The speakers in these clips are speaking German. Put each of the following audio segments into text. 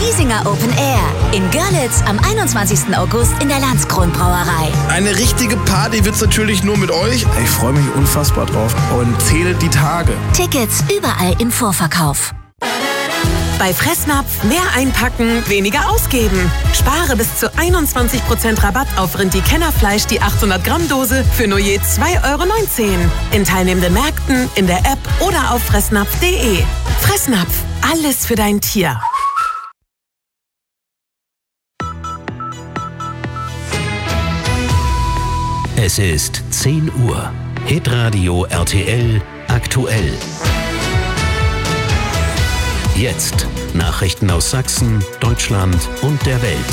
Giesinger Open Air in Görlitz am 21. August in der Landskron-Brauerei. Eine richtige Party wird's natürlich nur mit euch. Ich freue mich unfassbar drauf und zähle die Tage. Tickets überall im Vorverkauf. Bei Fressnapf mehr einpacken, weniger ausgeben. Spare bis zu 21% Rabatt auf Rindi-Kennerfleisch die 800 Gramm Dose für nur je 2,19 € in teilnehmenden Märkten, in der App oder auf fressnapf.de. Fressnapf, alles für dein Tier. Es ist 10 Uhr. Hitradio RTL aktuell. Jetzt Nachrichten aus Sachsen, Deutschland und der Welt.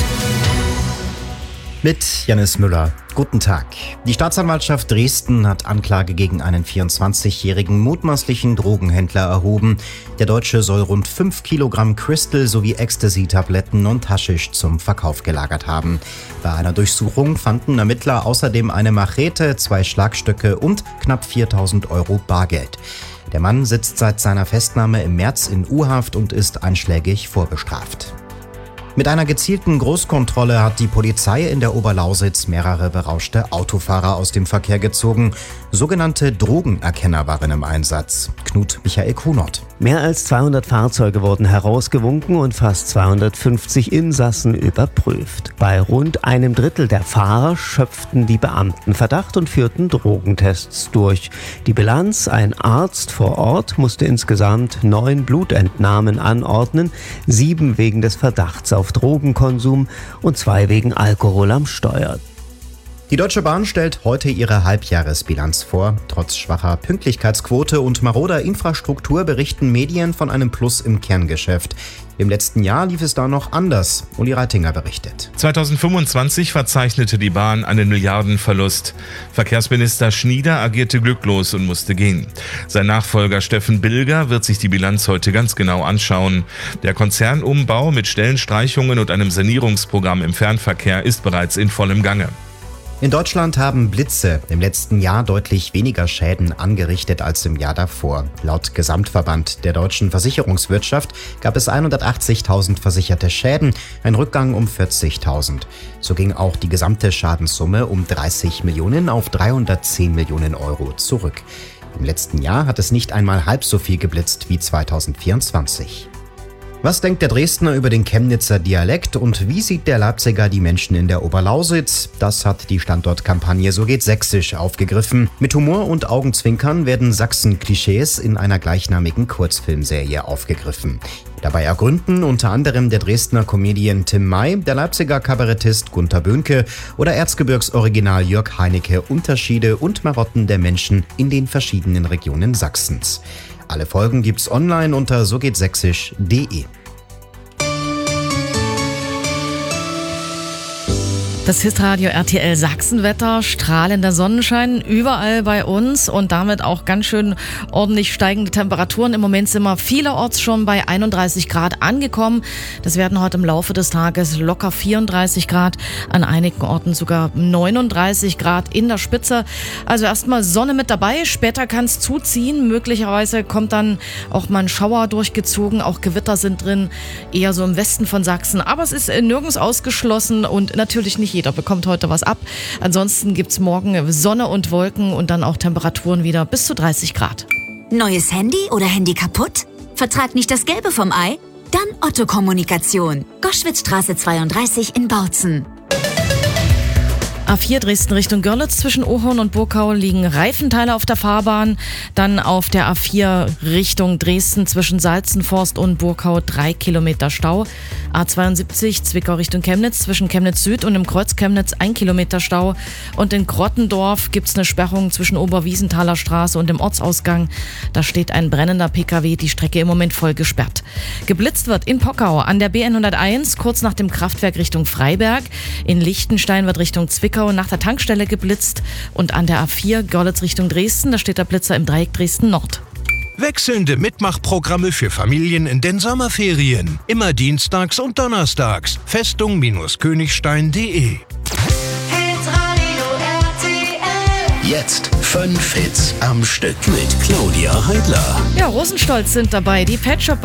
Mit Janis Müller. Guten Tag. Die Staatsanwaltschaft Dresden hat Anklage gegen einen 24-jährigen mutmaßlichen Drogenhändler erhoben. Der Deutsche soll rund 5 Kilogramm Crystal sowie Ecstasy-Tabletten und Haschisch zum Verkauf gelagert haben. Bei einer Durchsuchung fanden Ermittler außerdem eine Machete, 2 Schlagstöcke und knapp 4.000 € Bargeld. Der Mann sitzt seit seiner Festnahme im März in U-Haft und ist einschlägig vorbestraft. Mit einer gezielten Großkontrolle hat die Polizei in der Oberlausitz mehrere berauschte Autofahrer aus dem Verkehr gezogen. Sogenannte Drogenerkenner waren im Einsatz. Knut Michael Kunert. Mehr als 200 Fahrzeuge wurden herausgewunken und fast 250 Insassen überprüft. Bei rund einem Drittel der Fahrer schöpften die Beamten Verdacht und führten Drogentests durch. Die Bilanz: ein Arzt vor Ort musste insgesamt 9 Blutentnahmen anordnen, 7 wegen des Verdachts auf Drogenkonsum und 2 wegen Alkohol am Steuer. Die Deutsche Bahn stellt heute ihre Halbjahresbilanz vor. Trotz schwacher Pünktlichkeitsquote und maroder Infrastruktur berichten Medien von einem Plus im Kerngeschäft. Im letzten Jahr lief es da noch anders. Uli Reitinger berichtet. 2025 verzeichnete die Bahn einen Milliardenverlust. Verkehrsminister Schnieder agierte glücklos und musste gehen. Sein Nachfolger Steffen Bilger wird sich die Bilanz heute ganz genau anschauen. Der Konzernumbau mit Stellenstreichungen und einem Sanierungsprogramm im Fernverkehr ist bereits in vollem Gange. In Deutschland haben Blitze im letzten Jahr deutlich weniger Schäden angerichtet als im Jahr davor. Laut Gesamtverband der deutschen Versicherungswirtschaft gab es 180.000 versicherte Schäden, ein Rückgang um 40.000. So ging auch die gesamte Schadenssumme um 30 Millionen auf 310 Millionen € zurück. Im letzten Jahr hat es nicht einmal halb so viel geblitzt wie 2024. Was denkt der Dresdner über den Chemnitzer Dialekt und wie sieht der Leipziger die Menschen in der Oberlausitz? Das hat die Standortkampagne So geht Sächsisch aufgegriffen. Mit Humor und Augenzwinkern werden Sachsen-Klischees in einer gleichnamigen Kurzfilmserie aufgegriffen. Dabei ergründen unter anderem der Dresdner Comedian Tim May, der Leipziger Kabarettist Gunter Böhnke oder Erzgebirgsoriginal Jörg Heinecke Unterschiede und Marotten der Menschen in den verschiedenen Regionen Sachsens. Alle Folgen gibt's online unter sogehtsächsisch.de. Das Hitradio RTL Sachsenwetter, strahlender Sonnenschein überall bei uns und damit auch ganz schön ordentlich steigende Temperaturen. Im Moment sind wir vielerorts schon bei 31 Grad angekommen. Das werden heute im Laufe des Tages locker 34 Grad, an einigen Orten sogar 39 Grad in der Spitze. Also erstmal Sonne mit dabei, später kann es zuziehen. Möglicherweise kommt dann auch mal ein Schauer durchgezogen, auch Gewitter sind drin, eher so im Westen von Sachsen. Aber es ist nirgends ausgeschlossen und natürlich nicht jeder bekommt heute was ab. Ansonsten gibt es morgen Sonne und Wolken und dann auch Temperaturen wieder bis zu 30 Grad. Neues Handy oder Handy kaputt? Vertrag nicht das Gelbe vom Ei? Dann Otto Kommunikation. Goschwitzstraße 32 in Bautzen. A4 Dresden Richtung Görlitz zwischen Ohorn und Burgau liegen Reifenteile auf der Fahrbahn. Dann auf der A4 Richtung Dresden zwischen Salzenforst und Burgau 3 Kilometer Stau. A72 Zwickau Richtung Chemnitz zwischen Chemnitz Süd und im Kreuz Chemnitz 1 Kilometer Stau. Und in Grottendorf gibt es eine Sperrung zwischen Oberwiesenthaler Straße und dem Ortsausgang. Da steht ein brennender PKW, die Strecke im Moment voll gesperrt. Geblitzt wird in Pockau an der BN101 kurz nach dem Kraftwerk Richtung Freiberg. In Lichtenstein wird Richtung Zwickau nach der Tankstelle geblitzt und an der A4 Görlitz Richtung Dresden, da steht der Blitzer im Dreieck Dresden Nord. Wechselnde Mitmachprogramme für Familien in den Sommerferien. Immer dienstags und donnerstags. Festung-königstein.de. Jetzt 5 Hits am Stück mit Claudia Heidler. Ja, Rosenstolz sind dabei. Die Pet Shop